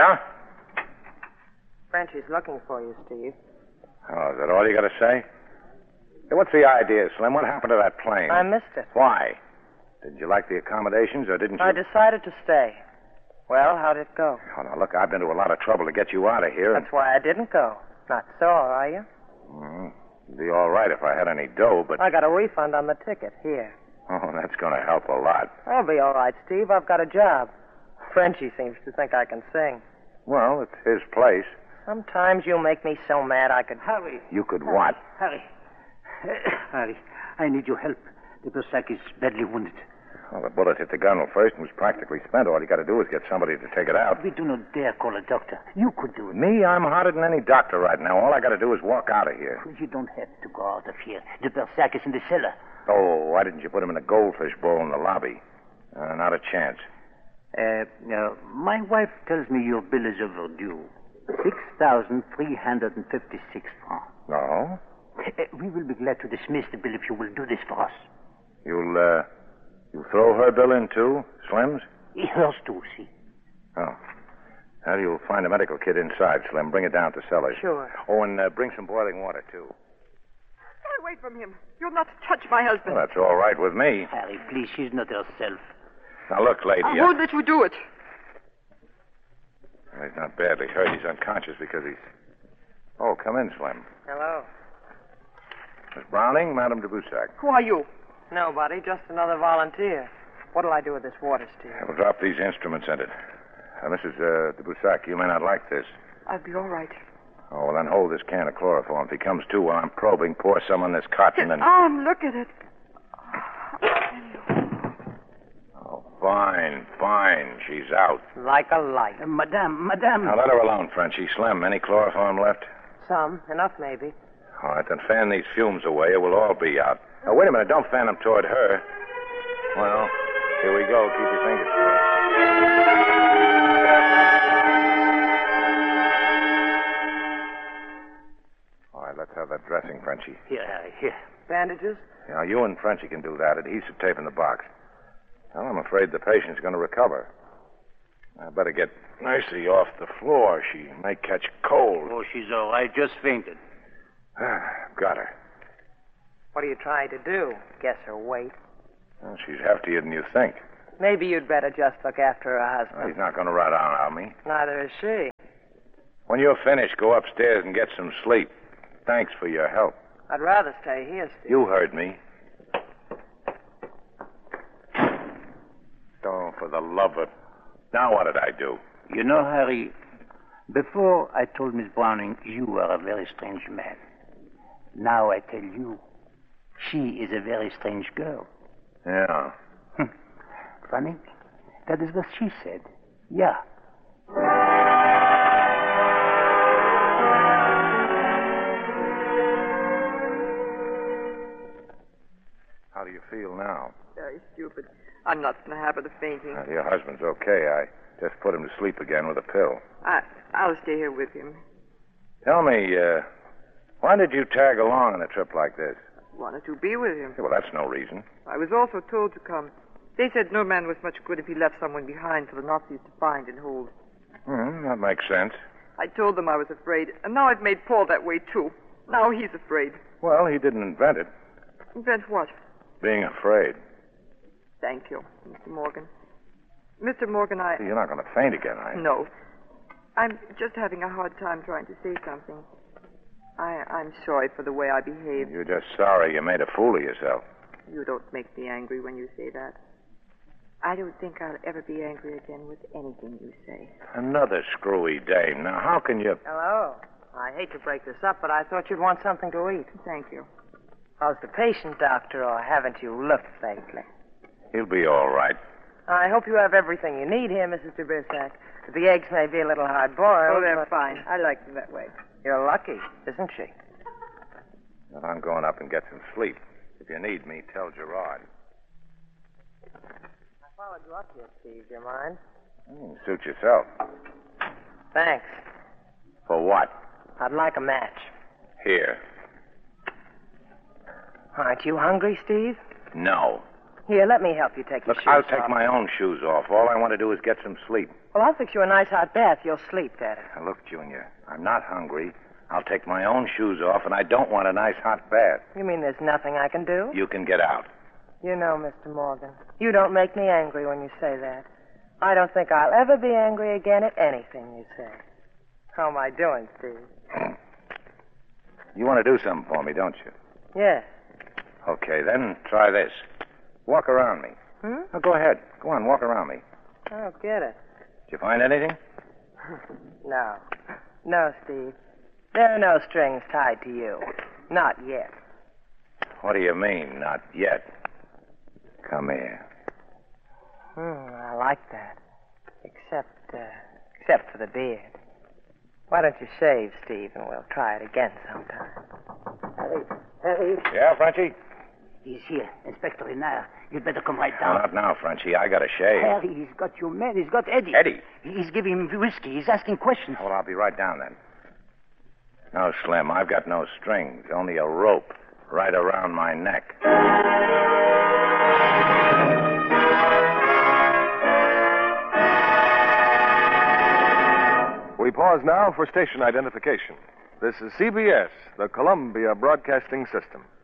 Yeah? Frenchie's looking for you, Steve. Oh, is that all you got to say? Hey, what's the idea, Slim? What happened to that plane? I missed it. Why? Did you like the accommodations, or didn't you? I decided to stay. Well, how'd it go? Oh, now, look, I've been to a lot of trouble to get you out of here. That's why I didn't go. Not sore, are you? It'd be all right if I had any dough, but... I got a refund on the ticket. Here. Oh, that's going to help a lot. I'll be all right, Steve. I've got a job. Frenchie seems to think I can sing. Well, it's his place. Sometimes you make me so mad I could... Harry. You could what? Harry. Harry, I need your help. The Bersac is badly wounded. Well, the bullet hit the gunwale first and was practically spent. All you got to do is get somebody to take it out. We do not dare call a doctor. You could do it. Me? I'm hotter than any doctor right now. All I got to do is walk out of here. You don't have to go out of here. The Bersac is in the cellar. Oh, why didn't you put him in a goldfish bowl in the lobby? Not a chance. My wife tells me your bill is overdue. 6,356 francs. No? We will be glad to dismiss the bill if you will do this for us. You'll throw her bill in, too, Slim's? Hers too, see. Oh. Now, you'll find a medical kit inside, Slim. Bring it down to cellars. Sure. Oh, and bring some boiling water, too. Stay away from him. You're not to touch my husband. Well, that's all right with me. Harry, please, she's not herself. Now, look, lady. I won't let you do it. Well, he's not badly hurt. He's unconscious because he's... Oh, come in, Slim. Hello. Miss Browning, Madame de Boussac. Who are you? Nobody, just another volunteer. What'll I do with this water, Steve? We'll drop these instruments in it. Mrs. de Boussac, you may not like this. I'll be all right. Oh, well, then hold this can of chloroform. If he comes to while I'm probing, pour some on this cotton and... Look at it. Oh, fine, fine. She's out. Like a light. Madame. Now, let her alone, Frenchie. Slim, any chloroform left? Some. Enough, maybe. All right, then fan these fumes away, or we'll all be out. Now, wait a minute. Don't fan them toward her. Well, here we go. Keep your fingers crossed. All right, let's have that dressing, Frenchie. Here, Harry, here. Bandages? Now, you and Frenchie can do that. Adhesive tape in the box. Well, I'm afraid the patient's going to recover. I better get Mercy off the floor. She may catch cold. Oh, she's all right. Just fainted. Got her. What are you trying to do? Guess her weight. Well, she's heftier than you think. Maybe you'd better just look after her Well, husband. he's not going to run down on me. Neither is she. When you're finished, go upstairs and get some sleep. Thanks for your help. I'd rather stay here, Steve. You heard me. Oh, for the love of... Now what did I do? You know, Harry, before I told Miss Browning you are a very strange man. Now I tell you, she is a very strange girl. Yeah. Funny? That is what she said. Yeah. How do you feel now? Very stupid. I'm not in the habit of fainting. Your husband's okay. I just put him to sleep again with a pill. I'll stay here with him. Tell me, why did you tag along on a trip like this? Wanted to be with him. Well, that's no reason. I was also told to come. They said no man was much good if he left someone behind for the Nazis to find and hold. That makes sense. I told them I was afraid, and now I've made Paul that way, too. Now he's afraid. Well, he didn't invent it. Invent what? Being afraid. Thank you, Mr. Morgan. Mr. Morgan, You're not going to faint again, are you? No. I'm just having a hard time trying to say something. I'm sorry for the way I behaved. You're just sorry you made a fool of yourself. You don't make me angry when you say that. I don't think I'll ever be angry again with anything you say. Another screwy dame. Now, how can you... Hello. I hate to break this up, but I thought you'd want something to eat. Thank you. How's the patient, Doctor, or haven't you looked lately? He'll be all right. I hope you have everything you need here, Mrs. de Bersac. The eggs may be a little hard-boiled. Oh, they're but fine. I like them that way. You're lucky, isn't she? Well, I'm going up and get some sleep. If you need me, tell Gerard. I followed you up here, Steve. Do you mind? Suit yourself. Thanks. For what? I'd like a match. Here. Aren't you hungry, Steve? No. Here, let me help you take your Look, shoes I'll off. take my own shoes off. All I want to do is get some sleep. Well, I'll fix you a nice hot bath. You'll sleep better. Now, look, Junior, I'm not hungry. I'll take my own shoes off, and I don't want a nice hot bath. You mean there's nothing I can do? You can get out. You know, Mr. Morgan, you don't make me angry when you say that. I don't think I'll ever be angry again at anything you say. How am I doing, Steve? You want to do something for me, don't you? Yes. Okay, then try this. Walk around me. Oh, go ahead. Go on, walk around me. I don't get it. Did you find anything? No. No, Steve. There are no strings tied to you. Not yet. What do you mean, not yet? Come here. I like that. Except for the beard. Why don't you shave, Steve, and we'll try it again sometime. Harry. Yeah, Frenchie? He's here. Inspector Renard. You'd better come right No, down. not now, Frenchie. I got to shave. Harry, he's got your man. He's got Eddie. Eddie? He's giving him whiskey. He's asking questions. Well, I'll be right down then. No, Slim, I've got no strings, only a rope right around my neck. We pause now for station identification. This is CBS, the Columbia Broadcasting System.